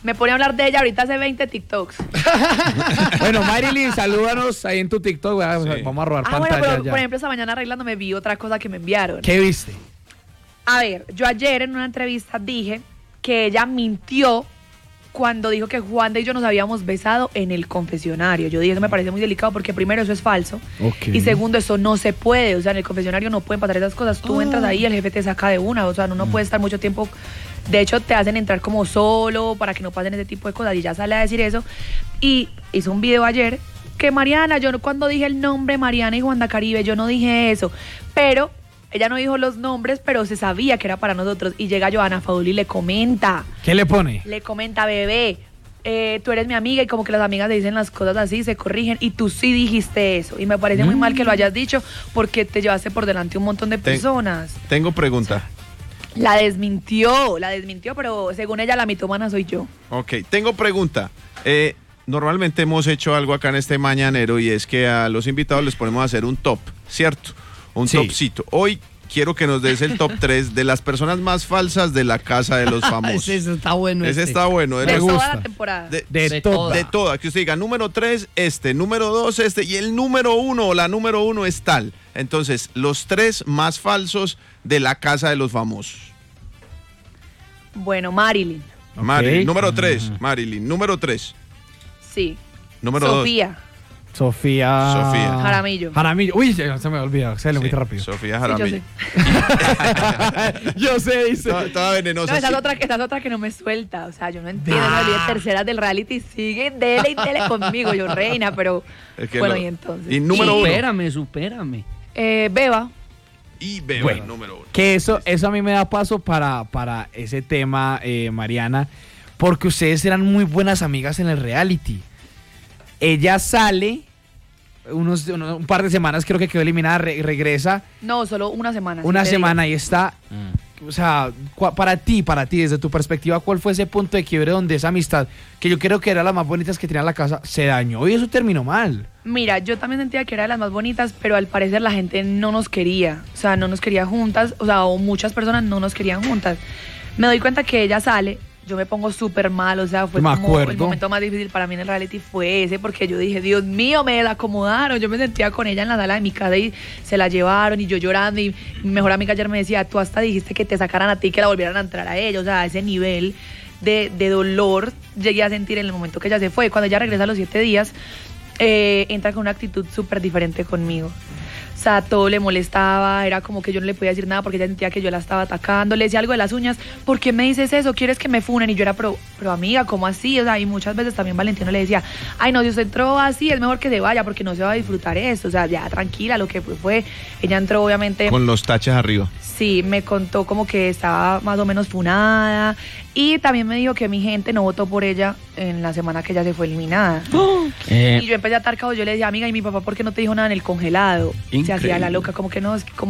Me pone a hablar de ella, ahorita hace 20 TikToks. Bueno, Marilyn, salúdanos ahí en tu TikTok. Sí. Vamos a robar Bueno, pantalla pero, ya. por ejemplo, esta mañana arreglándome vi otra cosa que me enviaron. ¿Qué viste? A ver, yo ayer en una entrevista dije que ella mintió cuando dijo que Juanda y yo nos habíamos besado en el confesionario. Yo dije, eso me parece muy delicado porque primero eso es falso. Okay. Y segundo, eso no se puede. O sea, en el confesionario no pueden pasar esas cosas. Tú entras ahí, el jefe te saca de una. O sea, no puede estar mucho tiempo. De hecho, te hacen entrar como solo para que no pasen ese tipo de cosas. Y ya sale a decir eso. Y hizo un video ayer que Mariana, yo cuando dije el nombre Mariana y Juanda Caribe, yo no dije eso. Pero ella no dijo los nombres, pero se sabía que era para nosotros. Y llega Johanna Faudul y le comenta. ¿Qué le pone? Le comenta, bebé, tú eres mi amiga, y como que las amigas le dicen las cosas así, se corrigen, y tú sí dijiste eso. Y me parece muy mal que lo hayas dicho porque te llevaste por delante un montón de personas. Tengo pregunta. La desmintió, pero según ella la mitómana soy yo. Ok, tengo pregunta. Normalmente hemos hecho algo acá en este mañanero y es que a los invitados les ponemos a hacer un top, ¿cierto? Un topcito. Hoy quiero que nos des el top 3 de las personas más falsas de la casa de los famosos. Ese está bueno. Ese está bueno. De toda la temporada. De toda. De toda. Que usted diga, número 3, número 2, y el número 1 o la número 1 es tal. Entonces, los 3 más falsos de la casa de los famosos. Bueno, Marilyn. Marilyn. Número 3, Marilyn. Número 3. Sí. Número 2. Sofía. Jaramillo. Uy, se me olvidó. Se le muy rápido. Sofía Jaramillo. Yo sé, dice. Estaba venenosa. No, esa es otra que no me suelta. O sea, yo no entiendo. Las terceras del reality siguen dele y dele conmigo. Yo reina, pero bueno, y entonces. Y número 1. Supérame. Beba. Y Beba, bueno, número 1. Que eso a mí me da paso para ese tema, Mariana, porque ustedes eran muy buenas amigas en el reality. Ella sale un par de semanas, creo que quedó eliminada, regresa. No, solo una semana. Una semana y está. O sea, para ti, desde tu perspectiva, ¿cuál fue ese punto de quiebre donde esa amistad, que yo creo que era la más bonitas que tenía la casa, se dañó y eso terminó mal? Mira, yo también sentía que era de las más bonitas, pero al parecer la gente no nos quería. O sea, no nos quería juntas, o muchas personas no nos querían juntas. Me doy cuenta que ella sale, yo me pongo súper mal, o sea, fue como el momento más difícil para mí en el reality fue ese, porque yo dije, Dios mío, me la acomodaron. Yo me sentía con ella en la sala de mi casa y se la llevaron, y yo llorando, y mi mejor amiga ayer me decía, tú hasta dijiste que te sacaran a ti y que la volvieran a entrar a ella. O sea, ese nivel de dolor llegué a sentir en el momento que ella se fue. Cuando ella regresa a los 7 días, entra con una actitud súper diferente conmigo. O sea, todo le molestaba, era como que yo no le podía decir nada porque ella sentía que yo la estaba atacando. Le decía algo de las uñas, ¿por qué me dices eso? ¿Quieres que me funen? Y yo era, pero amiga, ¿cómo así? O sea, y muchas veces también Valentino le decía, ay no, si usted entró así, es mejor que se vaya porque no se va a disfrutar esto. O sea, ya tranquila, lo que fue. Ella entró obviamente con los taches arriba. Sí, me contó como que estaba más o menos funada, y también me dijo que mi gente no votó por ella en la semana que ella se fue eliminada. Y yo empecé a atar cabos, yo le decía, amiga, ¿y mi papá por qué no te dijo nada en el congelado? Se hacía la loca, como que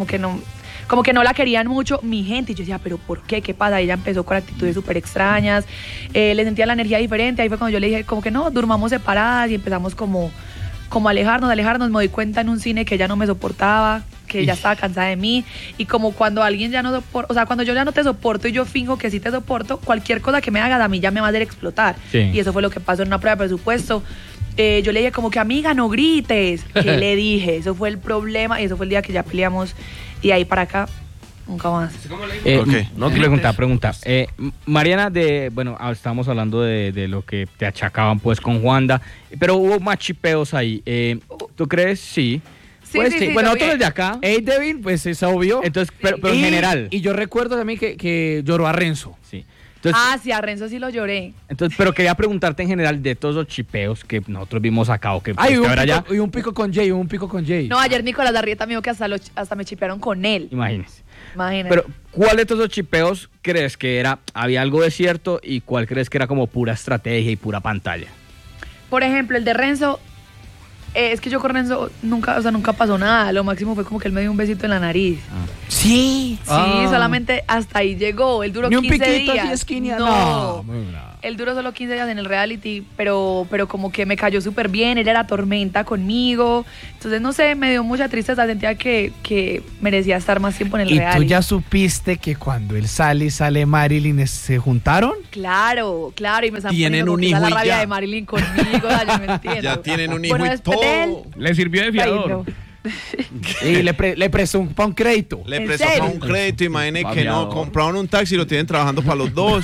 no la querían mucho mi gente. Y yo decía, ¿pero por qué? ¿Qué pasa? Ella empezó con actitudes súper extrañas, le sentía la energía diferente. Ahí fue cuando yo le dije, como que no, durmamos separadas, y empezamos como a alejarnos. Me doy cuenta en un cine que ella no me soportaba, que ella estaba cansada de mí, y como cuando alguien ya no soporta, o sea, cuando yo ya no te soporto y yo finjo que sí te soporto, cualquier cosa que me hagas a mí ya me va a hacer explotar. Sí. Y eso fue lo que pasó en una prueba de presupuesto. Yo le dije como que, amiga, no grites. ¿Qué le dije? Eso fue el problema, y eso fue el día que ya peleamos, y ahí para acá nunca más. No, pregunta. Mariana, estábamos hablando de lo que te achacaban pues con Juanda, pero hubo más chipeos ahí. ¿Tú crees? Sí. Sí, pues, sí, bueno, nosotros desde acá, Devin, pues es obvio. Entonces, pero en general. Y yo recuerdo también que lloró a Renzo. Sí. Entonces, sí, a Renzo sí lo lloré. Entonces, pero quería preguntarte en general de todos los chipeos que nosotros vimos acá o que y un pico con Jay, No, ayer Nicolás Darrieta me dijo que hasta me chipearon con él. Imagínese. Pero, ¿cuál de todos los chipeos crees que había algo de cierto, y cuál crees que era como pura estrategia y pura pantalla? Por ejemplo, el de Renzo, es que yo con Renzo nunca pasó nada. Lo máximo fue como que él me dio un besito en la nariz. Sí. Sí, solamente hasta ahí llegó. Él duró 15 días. Ni un piquito así esquina. No. Él duró solo 15 días en el reality, pero como que me cayó súper bien, él era tormenta conmigo. Entonces, no sé, me dio mucha tristeza, sentía que merecía estar más tiempo en el ¿Y reality. tú ya supiste que cuando él sale Marilyn, se juntaron? Claro, y me están Tienen poniendo un como que hijo esa y la rabia ya. de Marilyn conmigo, o sea, yo no entiendo. Ya tienen un hijo Bueno, y después de él, todo. Le sirvió de ay, fiador. no. Y le prestó un crédito. Le ¿En prestó serio? para un crédito, imagínate que no, Babeador. compraron un taxi y lo tienen trabajando para los dos.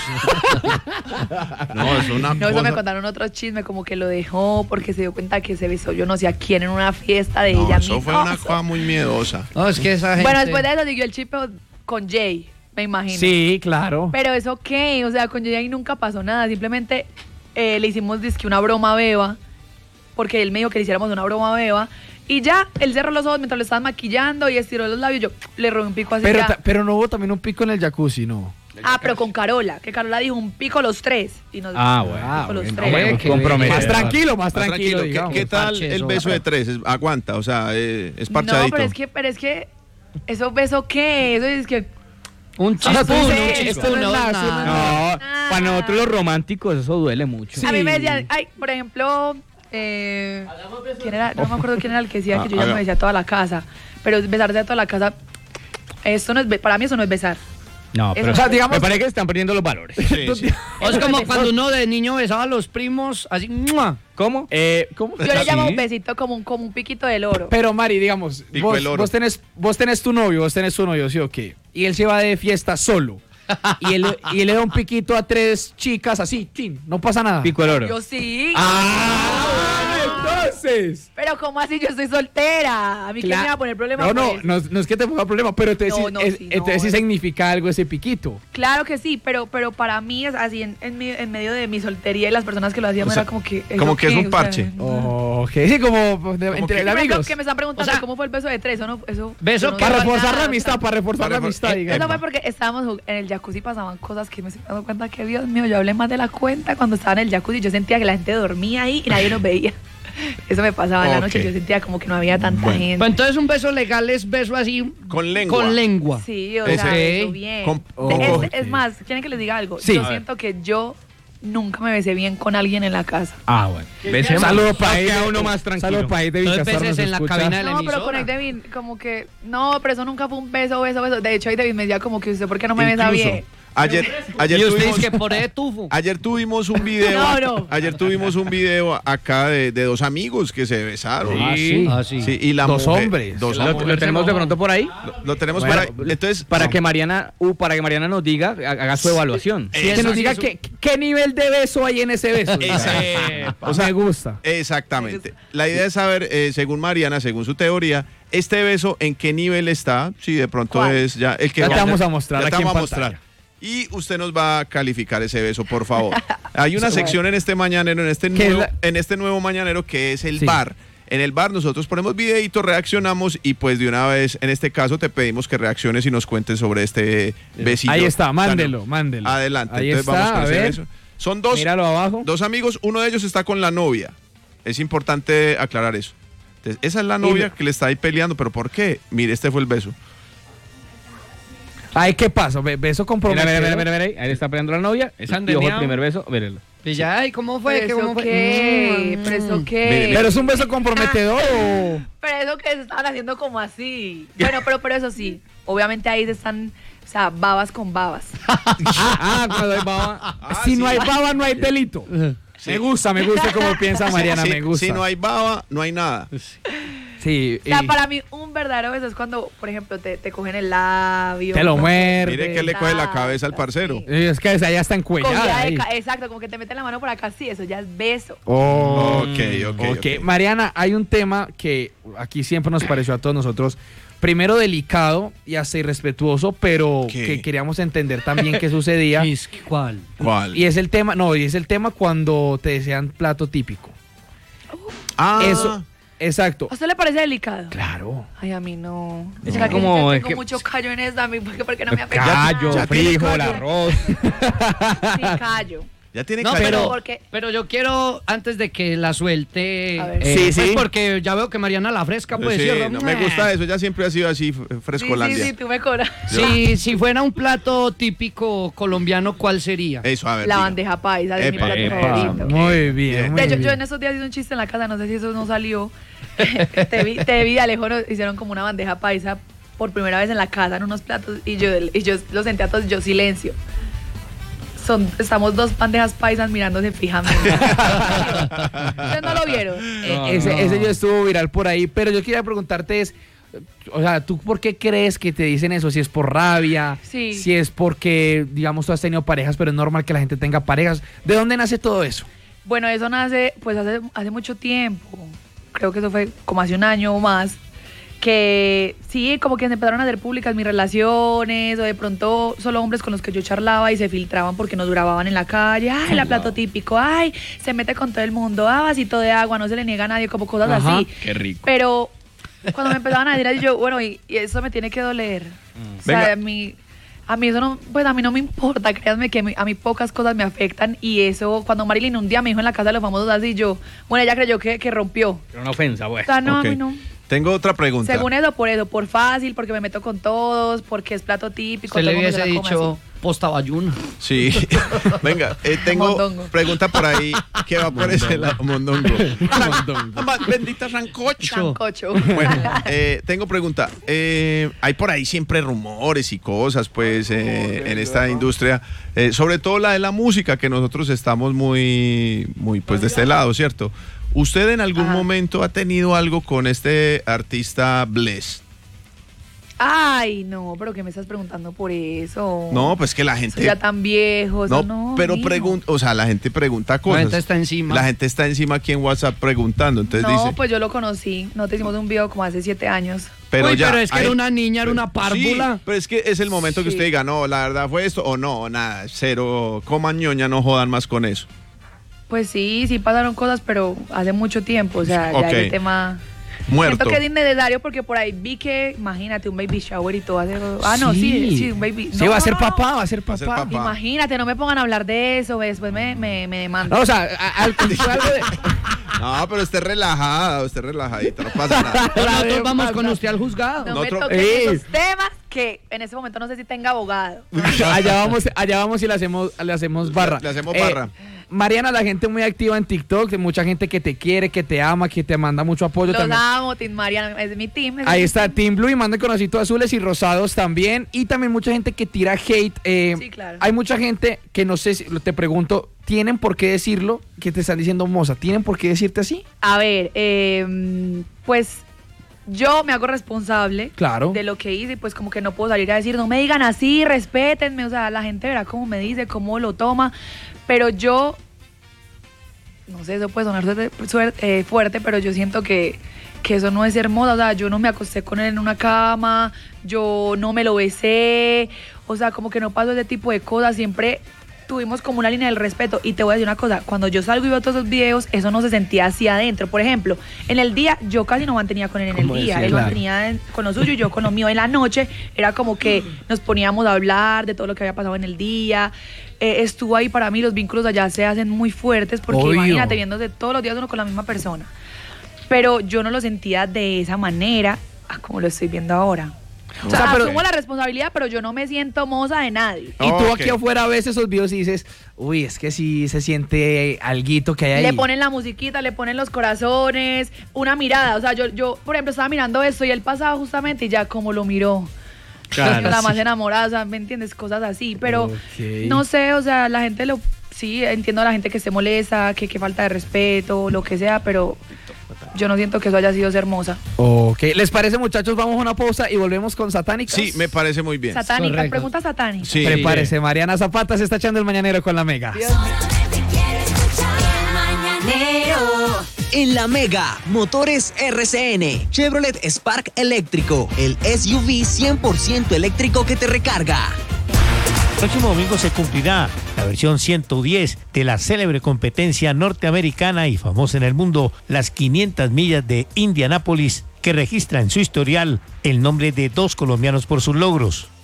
No, es una No, eso me cosa. contaron otro chisme, como que lo dejó porque se dio cuenta que se besó yo no sé a quién en una fiesta de No, ella eso misma. fue una cosa muy miedosa. No, es que esa gente... Bueno, después de eso siguió el chisme con Jay, me imagino. Sí, claro. Pero eso qué, o sea, con Jay ahí nunca pasó nada, simplemente le hicimos dizque una broma a Beba, porque él me dijo que le hiciéramos una broma a Beba, y ya, él cerró los ojos mientras lo estaban maquillando y estiró los labios, yo le robé un pico así Pero, ya. pero no hubo también un pico en el jacuzzi, ¿no? Pero con Carola, que Carola dijo un pico los tres. Y nos Ah, un bueno. pico los bueno, tres. bueno. Comprometedor. Más tranquilo, Más tranquilo, tranquilo. digamos. ¿Qué tal Parche, el eso. beso de tres? Aguanta, o sea, es parchadito. No, pero es que, ¿eso beso qué? Eso es que... Un Ah, chispún, sí, un sí, chispún, esto no no, es nada, nada. No, para nosotros los románticos eso duele mucho. Sí. A mí me decían, ay, por ejemplo, ¿quién era? No me acuerdo quién era el que decía que yo ya haga- me besé a toda la casa. Pero besarse a toda la casa, esto no es, para mí eso no es besar. No, pero O sea, digamos- me parece que están perdiendo los valores. Sí, sí. O es como cuando uno de niño besaba a los primos, así, ¡mua! ¿Cómo? ¿Cómo? Yo le llamo ¿Sí? un besito como un piquito del oro. Pero Mari, digamos, Pico vos, el oro. vos tenés tu novio, ¿sí o qué? Y él se va de fiesta solo. y él le da un piquito a tres chicas así, chin, no pasa nada. Pico el oro. Yo sí. Entonces. Pero ¿cómo así? Yo soy soltera. A mí quién me va a poner problema No, por no, eso? no es que te ponga problema, pero entonces, No, no, sí, no, entonces sí es- significa algo ese piquito. Claro que sí, pero para mí es así en medio de mi soltería y las personas que lo hacíamos O sea, era como que... como ¿eso que es qué? un O sea, parche. Ok, sí, como entre que- amigos. Que me están preguntando O sea, cómo fue el beso de tres, ¿o no? Eso, beso yo no que- Para sé reforzar nada, la o amistad, sea, para reforzar la Para amistad, refor- digamos. Eso fue porque estábamos en el jacuzzi, pasaban cosas que me estoy dando cuenta que, Dios mío, yo hablé más de la cuenta cuando estaba en el jacuzzi. Yo sentía que la gente dormía ahí y nadie nos veía. Eso me pasaba en la noche. Ok. Yo sentía como que no había tanta Bueno. gente. Pues entonces un beso legal es beso así, Con lengua. con lengua. Sí, o Ese- sea, Ok. eso bien. Con- con- Es más, ¿quieren que les diga algo? Sí. Yo A ver. siento que yo nunca me besé bien con alguien en la casa. Ah, bueno. Un saludo para Nos ahí. queda uno más tranquilo. Saludo para ahí de Entonces Vilcasar, beses nos en la escucha. cabina de la No, pero con emisora. el Devin, como que, no, pero eso nunca fue un beso. De hecho, ahí Devin me decía como que usted, ¿por qué no me besa Incluso, bien? Ayer Y usted tuvimos, dice que por tufo. ayer tuvimos un video. No, no. Ayer tuvimos un video acá de dos amigos que se besaron. Sí. Ah, sí. Sí, y la Dos mujer- hombres. Dos ¿Lo hombres. tenemos de pronto por ahí? Lo tenemos Bueno, para. Entonces, Para que Mariana nos diga, haga su evaluación. Que nos diga qué nivel de beso hay en ese beso. O sea, me gusta. Exactamente. La idea es saber, según Mariana, según su teoría, este beso en qué nivel está. Si de pronto ¿Cuál? es ya el que Ya te vamos a mostrar ya te aquí en vamos a pantalla. mostrar. Y usted nos va a calificar ese beso, por favor. Hay una sección en este mañanero, ¿Qué es en este nuevo mañanero que es el Sí. bar. En el bar nosotros ponemos videitos, reaccionamos y pues de una vez, en este caso, te pedimos que reacciones y nos cuentes sobre este besito. Ahí está, tan- mándelo. Adelante, Ahí entonces está, vamos con a ese ver. beso. Son dos, Míralo abajo. dos amigos, uno de ellos está con la novia. Es importante aclarar eso. Entonces, esa es la novia que le está ahí peleando, pero ¿por qué? Mire, este fue el beso. Ay, ¿qué pasa? Beso Mira, comprometido. mira, ahí. Ahí le está peleando la novia. Es Y ojo, andeneado. el primer beso, mírelo. Y ya, ay, ¿cómo fue? ¿Pero ¿Cómo eso fue? qué? ¿Pero eso Mire, qué? ¿Pero es un beso comprometedor o...? Pero eso que se estaban haciendo como así. Bueno, pero eso sí. Obviamente ahí están, o sea, babas con babas. Cuando hay baba. Si no hay baba, no hay delito. Me gusta como piensa Mariana, Sí, me gusta. Si no hay baba, no hay nada. Sí, O sea, y para mí un verdadero beso es cuando, por ejemplo, te cogen el labio. te lo muerde. Mire que le coge la cabeza al parcero. Sí. Es que esa ya está encuellada. Cogida de ahí. exacto, como que te meten la mano por acá, sí, eso ya es beso. Ok. Mariana, hay un tema que aquí siempre nos pareció a todos nosotros, primero delicado y hasta irrespetuoso, pero ¿Qué? que queríamos entender también qué sucedía. ¿Cuál? ¿Cuál? Y es el tema, cuando te desean plato típico. Ah, Eso, exacto. ¿A usted le parece delicado? Claro. Ay, a mí no. No. Es que Como yo es tengo que- mucho callo en esta, a mí, porque no me afecta. Callo, ya tiene frijol, callo. arroz. Sí, callo. Ya tiene No, calle. pero pero, porque- pero yo quiero, antes de que la suelte, A ver. Sí, pues sí. porque ya veo que Mariana la fresca, pues, Sí, ¿cierto? no me gusta eso, ya siempre ha sido así, frescolandia. Sí, tú me cobras. Si fuera un plato típico colombiano, ¿cuál sería? Eso, a ver. La diga. bandeja paisa, es mi Epa, plato epa. favorito. Muy bien, muy De hecho, bien. yo en esos días hice un chiste en la casa, no sé si eso no salió. te vi de lejos, hicieron como una bandeja paisa por primera vez en la casa, en unos platos, y yo los senté a todos, yo silencio. Estamos dos bandejas paisas mirándose fijamente. ¿Ustedes no lo vieron? Ese yo estuvo viral por ahí, pero yo quería preguntarte o sea, ¿tú por qué crees que te dicen eso? Si es por rabia, Sí. si es porque, digamos, tú has tenido parejas, pero es normal que la gente tenga parejas. ¿De dónde nace todo eso? Bueno, eso nace pues hace mucho tiempo. Creo que eso fue como hace un año o más. Que sí, como que se empezaron a hacer públicas mis relaciones, o de pronto solo hombres con los que yo charlaba y se filtraban porque nos grababan en la calle. Ay, la plato típico, ay, se mete con todo el mundo, vasito de agua, no se le niega a nadie, como cosas Ajá, así. qué rico. Pero cuando me empezaban a decir así, yo, bueno, y eso me tiene que doler. O sea, Venga. a mí eso no, pues a mí no me importa, créanme que a mí pocas cosas me afectan, y eso, cuando Marilyn un día me dijo en la casa de los famosos así, yo, bueno, ella creyó que rompió. Era una ofensa, güey. O sea, no, Ok. a mí no. Tengo otra pregunta. Según eso, por fácil, porque me meto con todos, porque es plato típico. Usted le todo el mundo hubiese se la come dicho postabayuna. Sí. Venga, tengo Mondongo. pregunta por ahí que va por ese lado. Mondongo. Bendita así. sancocho. Sancocho. Bueno, tengo pregunta. Hay por ahí siempre rumores y cosas, pues, en esta industria, sobre todo la de la música, que nosotros estamos muy, pues, de este lado, ¿cierto? ¿Usted en algún Ajá. momento ha tenido algo con este artista Bless? Ay, no, pero ¿qué me estás preguntando por eso? No, pues que la Soy gente... ya tan viejo, eso No, no. pero mijo. pregunta, o sea, la gente pregunta cosas. gente está encima. La gente está encima aquí en WhatsApp preguntando, entonces No, dice... pues yo lo conocí. No te hicimos un video como hace 7 años. Pero Uy, ya, pero es que hay- era una niña, era una párvula. Sí, pero es que es el momento que Sí. usted diga, no, la verdad fue esto, o no, o nada, cero, coman ñoña, no jodan más con eso. Pues sí, sí pasaron cosas, pero hace mucho tiempo. O sea, Ok. ya ese tema. Muerto. Siento que es innecesario porque por ahí vi que, imagínate, un baby shower y todo hace. Ah, no, sí, un baby. Sí, no, va a ser no, papá, va a ser Va a ser papá. papá. Imagínate, no me pongan a hablar de eso, después me demandan. No, o sea, al contrario de... No, pero esté relajada, usted relajadita, no pasa nada. Nosotros vamos con usted al juzgado. No Nosotros- me toquen Ey. esos temas que en ese momento no sé si tenga abogado. allá vamos y le hacemos barra. Le hacemos barra. Mariana, la gente muy activa en TikTok, de mucha gente que te quiere, que te ama, que te manda mucho apoyo Los también. amo, Team Mariana, es mi team. es Ahí mi está team. Team Blue y manden corazoncitos azules y rosados también. Y también mucha gente que tira hate. Sí, claro. Hay mucha gente que no sé, te pregunto, ¿tienen por qué decirlo? Que te están diciendo moza, ¿tienen por qué decirte así? A ver, pues yo me hago responsable Claro. de lo que hice, pues como que no puedo salir a decir, no me digan así, respétenme, o sea, la gente verá cómo me dice, cómo lo toma, pero yo, no sé, eso puede sonar fuerte, pero yo siento que eso no es hermosa, o sea, yo no me acosté con él en una cama, yo no me lo besé, o sea, como que no pasó ese tipo de cosas, siempre tuvimos como una línea del respeto. Y te voy a decir una cosa, cuando yo salgo y veo todos esos videos, eso no se sentía así adentro. Por ejemplo, en el día yo casi no mantenía con él en el Como día, decía, él claro. mantenía con lo suyo y yo con lo mío. En la noche era como que nos poníamos a hablar de todo lo que había pasado en el día. Estuvo ahí para mí, los vínculos allá se hacen muy fuertes porque Obvio. imagínate, viéndose todos los días uno con la misma persona. Pero yo no lo sentía de esa manera como lo estoy viendo ahora. O sea, pero- asumo la responsabilidad, pero yo no me siento moza de nadie. Y tú Ok. aquí afuera ves esos videos y dices, uy, es que sí se siente alguito que hay ahí. Le ponen la musiquita, le ponen los corazones, una mirada. O sea, yo por ejemplo, estaba mirando esto y él pasaba justamente y ya como lo miró. Claro, la más sí. enamorada, o sea, ¿me entiendes? Cosas así. Pero Ok. no sé, o sea, la gente lo... Sí, entiendo a la gente que esté molesta, que falta de respeto, lo que sea, pero yo no siento que eso haya sido ser hermosa. Ok, ¿les parece, muchachos? Vamos a una pausa y volvemos con Satánicos. Sí, me parece muy bien. Satánica, correcto. pregunta satánica. Sí. Prepárese, Mariana Zapata se está echando el mañanero con la Mega. Dios mío. En la Mega, motores RCN, Chevrolet Spark eléctrico, el SUV 100% eléctrico que te recarga. El próximo domingo se cumplirá la versión 110 de la célebre competencia norteamericana y famosa en el mundo, las 500 millas de Indianápolis, que registra en su historial el nombre de dos colombianos por sus logros.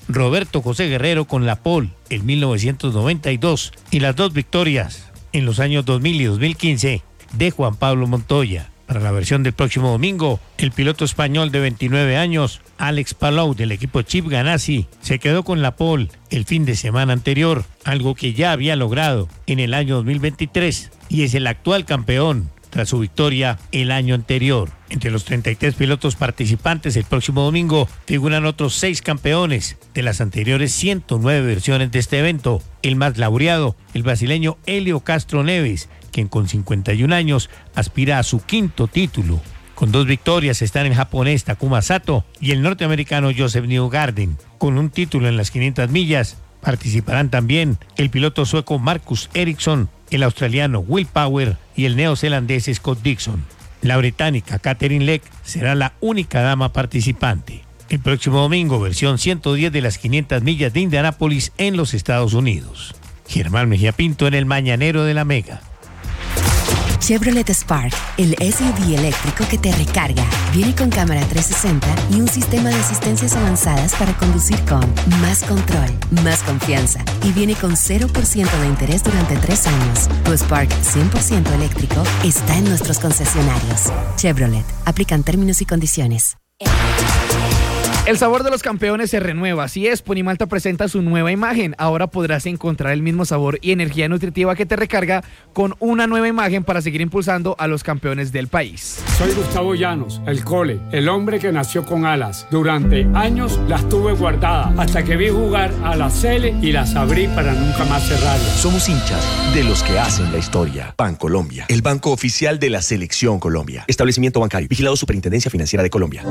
Roberto José Guerrero con la pole en 1992 y las 2 victorias en los años 2000 y 2015 de Juan Pablo Montoya. Para la versión del próximo domingo, el piloto español de 29 años, Alex Palou del equipo Chip Ganassi, se quedó con la pole el fin de semana anterior, algo que ya había logrado en el año 2023 y es el actual campeón tras su victoria el año anterior. Entre los 33 pilotos participantes el próximo domingo figuran otros 6 campeones de las anteriores 109 versiones de este evento. El más laureado, el brasileño Helio Castro Neves, quien con 51 años aspira a su 5º título. Con 2 victorias están el japonés Takuma Sato y el norteamericano Joseph Newgarden. Con un título en las 500 millas participarán también el piloto sueco Marcus Ericsson, el australiano Will Power y el neozelandés Scott Dixon. La británica Catherine Leck será la única dama participante. El próximo domingo, versión 110 de las 500 millas de Indianápolis en los Estados Unidos. Germán Mejía Pinto en el Mañanero de la Mega. Chevrolet Spark, el SUV eléctrico que te recarga. Viene con cámara 360 y un sistema de asistencias avanzadas para conducir con más control, más confianza. Y viene con 0% de interés durante 3 años. Tu Spark 100% eléctrico está en nuestros concesionarios. Chevrolet, aplican términos y condiciones. El sabor de los campeones se renueva, así es, Ponimalta presenta su nueva imagen. Ahora podrás encontrar el mismo sabor y energía nutritiva que te recarga con una nueva imagen para seguir impulsando a los campeones del país. Soy Gustavo Llanos, el Cole, el hombre que nació con alas. Durante años las tuve guardadas hasta que vi jugar a la Sele y las abrí para nunca más cerrarlas. Somos hinchas de los que hacen la historia. Bancolombia, el banco oficial de la Selección Colombia. Establecimiento bancario, vigilado Superintendencia Financiera de Colombia.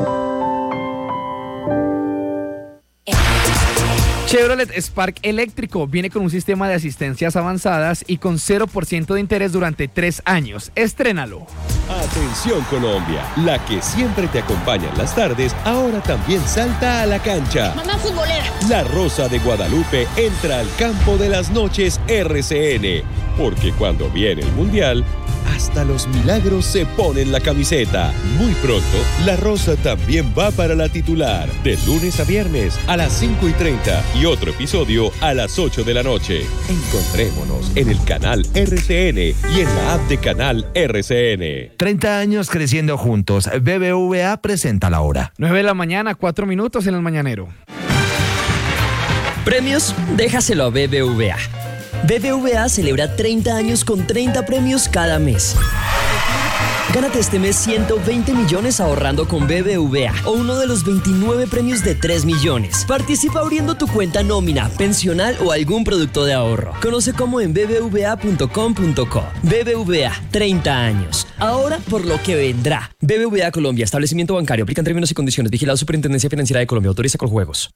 Chevrolet Spark eléctrico viene con un sistema de asistencias avanzadas y con 0% de interés durante 3 años. Estrénalo. Atención Colombia, la que siempre te acompaña en las tardes, ahora también salta a la cancha. Mamá futbolera. La Rosa de Guadalupe entra al campo de las noches RCN, porque cuando viene el Mundial, hasta los milagros se ponen la camiseta. Muy pronto, la Rosa también va para la titular, de lunes a viernes a las 5:30 y otro episodio a las 8 de la noche. Encontrémonos en el canal RCN y en la app de canal RCN. 30 años creciendo juntos. BBVA presenta la hora. 9 de la mañana, 4 minutos en el Mañanero. Premios, déjaselo a BBVA. BBVA celebra 30 años con 30 premios cada mes. Gánate este mes 120 millones ahorrando con BBVA o uno de los 29 premios de 3 millones. Participa abriendo tu cuenta nómina, pensional o algún producto de ahorro. Conoce cómo en bbva.com.co. BBVA, 30 años. Ahora por lo que vendrá. BBVA Colombia, establecimiento bancario. Aplican términos y condiciones. Vigilado Superintendencia Financiera de Colombia. Autoriza con juegos.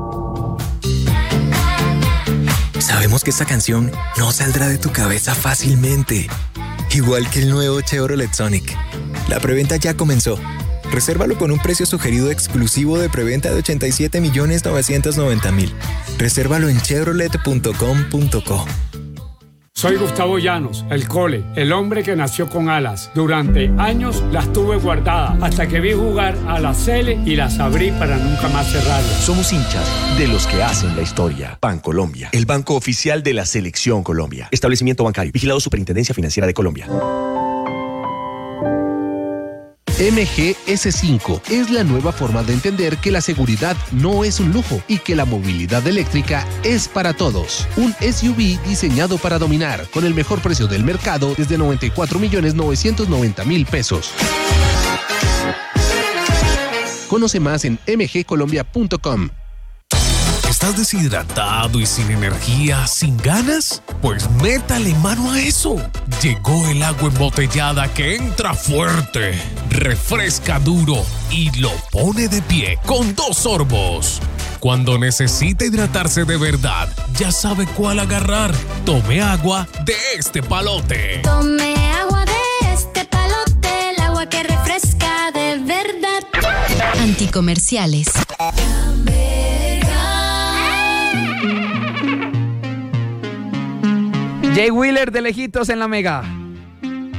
Sabemos que esta canción no saldrá de tu cabeza fácilmente. Igual que el nuevo Chevrolet Sonic. La preventa ya comenzó. Resérvalo con un precio sugerido exclusivo de preventa de 87.990.000. Resérvalo en chevrolet.com.co. Soy Gustavo Llanos, el Cole, el hombre que nació con alas. Durante años las tuve guardadas hasta que vi jugar a la Sele y las abrí para nunca más cerrarlas. Somos hinchas de los que hacen la historia. Bancolombia, el banco oficial de la Selección Colombia. Establecimiento bancario, vigilado Superintendencia Financiera de Colombia. MGS5 es la nueva forma de entender que la seguridad no es un lujo y que la movilidad eléctrica es para todos. Un SUV diseñado para dominar, con el mejor precio del mercado desde 94.990.000 pesos. Conoce más en mgcolombia.com. ¿Estás deshidratado y sin energía, sin ganas? Pues métale mano a eso. Llegó el agua embotellada que entra fuerte, refresca duro y lo pone de pie con 2 sorbos. Cuando necesita hidratarse de verdad, ya sabe cuál agarrar. Tome agua de este palote. Tome agua de este palote, el agua que refresca de verdad. Anticomerciales. Jay Wheeler de lejitos en la Mega.